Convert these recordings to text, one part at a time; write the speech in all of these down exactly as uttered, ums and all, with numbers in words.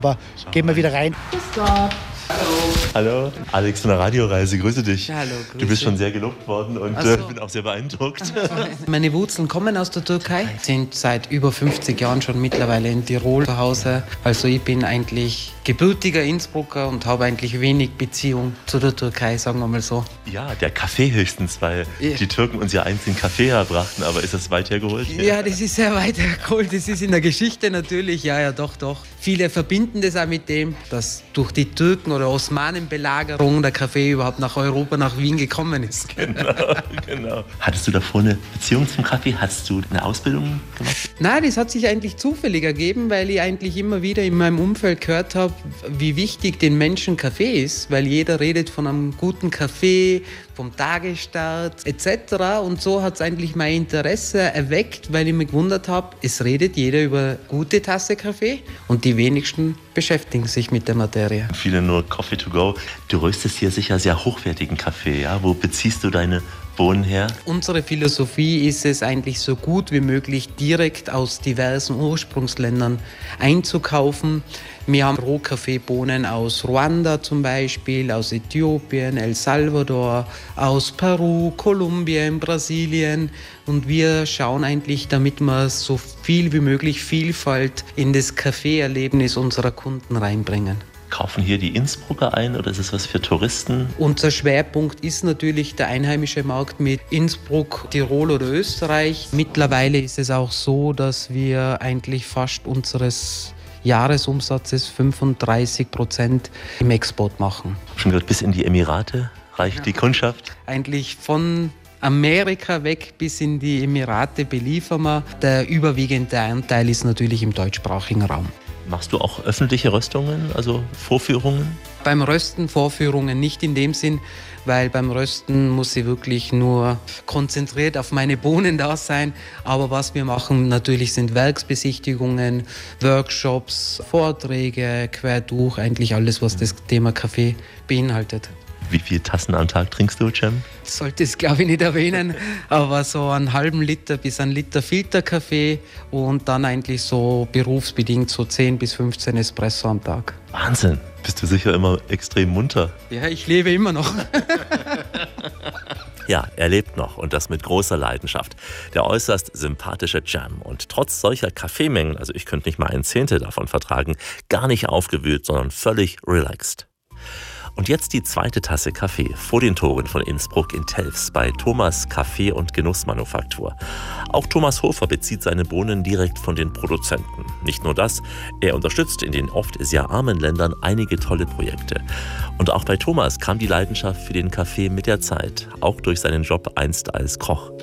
Aber gehen wir wieder rein. Bis dort. Hallo, Alex von der Radioreise, grüße dich. Ja, hallo, grüße. Du bist schon sehr gelobt worden und Ach so. äh, bin auch sehr beeindruckt. Meine Wurzeln kommen aus der Türkei, sind seit über fünfzig Jahren schon mittlerweile in Tirol zu Hause. Also ich bin eigentlich gebürtiger Innsbrucker und habe eigentlich wenig Beziehung zu der Türkei, sagen wir mal so. Ja, der Kaffee höchstens, weil Ja. die Türken uns ja einst den Kaffee herbrachten, aber ist das weit hergeholt? Ja, das ist sehr weit hergeholt. Das ist in der Geschichte natürlich, ja, ja, doch, doch. Viele verbinden das auch mit dem, dass durch die Türken- oder Osmanenbelagerung der Kaffee überhaupt nach Europa, nach Wien gekommen ist. Genau, genau. Hattest du davor eine Beziehung zum Kaffee? Hast du eine Ausbildung gemacht? Nein, das hat sich eigentlich zufällig ergeben, weil ich eigentlich immer wieder in meinem Umfeld gehört habe, wie wichtig den Menschen Kaffee ist, weil jeder redet von einem guten Kaffee, vom Tagesstart et cetera. Und so hat es eigentlich mein Interesse erweckt, weil ich mich gewundert habe, es redet jeder über gute Tasse Kaffee und die wenigsten beschäftigen sich mit der Materie. Viele nur Coffee to go. Du röstest hier sicher sehr hochwertigen Kaffee, ja? Wo beziehst du deine Bohnen her? Unsere Philosophie ist es eigentlich so gut wie möglich direkt aus diversen Ursprungsländern einzukaufen. Wir haben Rohkaffeebohnen aus Ruanda zum Beispiel, aus Äthiopien, El Salvador, aus Peru, Kolumbien, Brasilien. Und wir schauen eigentlich, damit wir so viel wie möglich Vielfalt in das Kaffeeerlebnis unserer Kunden reinbringen. Kaufen hier die Innsbrucker ein oder ist es was für Touristen? Unser Schwerpunkt ist natürlich der einheimische Markt mit Innsbruck, Tirol oder Österreich. Mittlerweile ist es auch so, dass wir eigentlich fast unseres Jahresumsatzes fünfunddreißig Prozent im Export machen. Schon gehört, bis in die Emirate reicht Ja. die Kundschaft. Eigentlich von Amerika weg bis in die Emirate beliefern wir. Der überwiegende Anteil ist natürlich im deutschsprachigen Raum. Machst du auch öffentliche Röstungen, also Vorführungen? Beim Rösten Vorführungen nicht in dem Sinn, weil beim Rösten muss ich wirklich nur konzentriert auf meine Bohnen da sein. Aber was wir machen natürlich sind Werksbesichtigungen, Workshops, Vorträge, quer durch, eigentlich alles, was das Thema Kaffee beinhaltet. Wie viele Tassen am Tag trinkst du, Cem? Ich sollte es, glaube ich, nicht erwähnen, aber so einen halben Liter bis einen Liter Filterkaffee und dann eigentlich so berufsbedingt so zehn bis fünfzehn Espresso am Tag. Wahnsinn. Bist du sicher immer extrem munter? Ja, ich lebe immer noch. Ja, er lebt noch und das mit großer Leidenschaft. Der äußerst sympathische Cem und trotz solcher Kaffeemengen, also ich könnte nicht mal ein Zehntel davon vertragen, gar nicht aufgewühlt, sondern völlig relaxed. Und jetzt die zweite Tasse Kaffee vor den Toren von Innsbruck in Telfs bei Thomas Kaffee- und Genussmanufaktur. Auch Thomas Hofer bezieht seine Bohnen direkt von den Produzenten. Nicht nur das, er unterstützt in den oft sehr armen Ländern einige tolle Projekte. Und auch bei Thomas kam die Leidenschaft für den Kaffee mit der Zeit, auch durch seinen Job einst als Koch.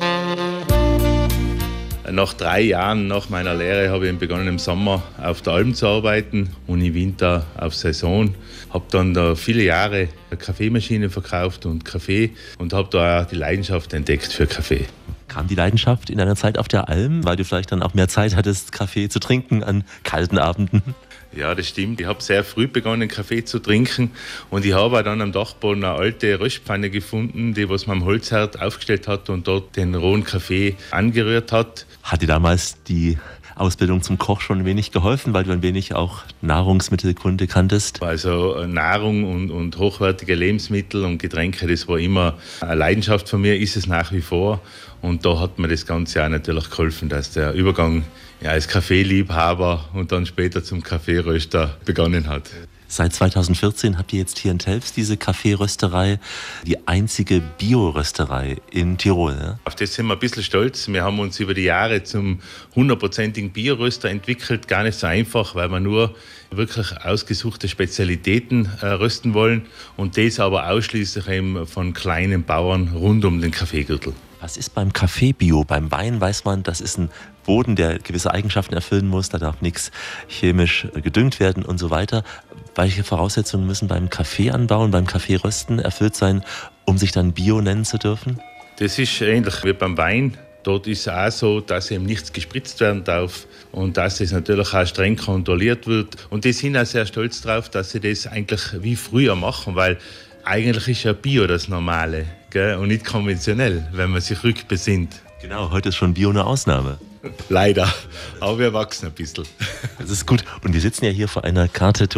Nach drei Jahren nach meiner Lehre habe ich begonnen, im Sommer auf der Alm zu arbeiten und im Winter auf Saison. Habe dann da viele Jahre eine Kaffeemaschine verkauft und Kaffee und habe da auch die Leidenschaft entdeckt für Kaffee. Kam die Leidenschaft in deiner Zeit auf der Alm, weil du vielleicht dann auch mehr Zeit hattest, Kaffee zu trinken an kalten Abenden? Ja, das stimmt. Ich habe sehr früh begonnen, Kaffee zu trinken und ich habe auch dann am Dachboden eine alte Röstpfanne gefunden, die was man am Holzherd aufgestellt hat und dort den rohen Kaffee angerührt hat. Hat dir damals die Ausbildung zum Koch schon ein wenig geholfen, weil du ein wenig auch Nahrungsmittelkunde kanntest? Also Nahrung und, und hochwertige Lebensmittel und Getränke, das war immer eine Leidenschaft von mir, ist es nach wie vor. Und da hat mir das Ganze auch natürlich geholfen, dass der Übergang ja, als Kaffeeliebhaber und dann später zum Kaffeeröster begonnen hat. Seit zweitausendvierzehn habt ihr jetzt hier in Telfs diese Kaffeerösterei, die einzige Biorösterei in Tirol. Ja? Auf das sind wir ein bisschen stolz. Wir haben uns über die Jahre zum hundertprozentigen Bioröster entwickelt. Gar nicht so einfach, weil wir nur wirklich ausgesuchte Spezialitäten äh, rösten wollen und das aber ausschließlich eben von kleinen Bauern rund um den Kaffeegürtel. Was ist beim Kaffee Bio? Beim Wein weiß man, das ist ein Boden, der gewisse Eigenschaften erfüllen muss. Da darf nichts chemisch gedüngt werden und so weiter. Welche Voraussetzungen müssen beim Kaffeeanbauen, beim Kaffeerösten erfüllt sein, um sich dann Bio nennen zu dürfen? Das ist ähnlich wie beim Wein. Dort ist es auch so, dass eben nichts gespritzt werden darf und dass es natürlich auch streng kontrolliert wird. Und die sind auch sehr stolz darauf, dass sie das eigentlich wie früher machen, weil eigentlich ist ja Bio das Normale, gell? Und nicht konventionell, wenn man sich rückbesinnt. Genau, heute ist schon Bio eine Ausnahme. Leider, aber wir wachsen ein bisschen. Das ist gut. Und wir sitzen ja hier vor einer Karte